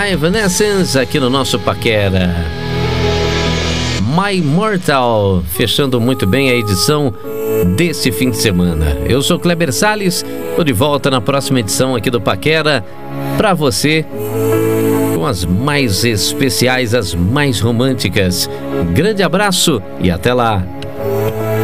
My Evanescence aqui no nosso Paquera. My Immortal, fechando muito bem a edição desse fim de semana. Eu sou Kleber Salles, tô de volta na próxima edição aqui do Paquera pra você, com as mais especiais, as mais românticas. Grande abraço e até lá!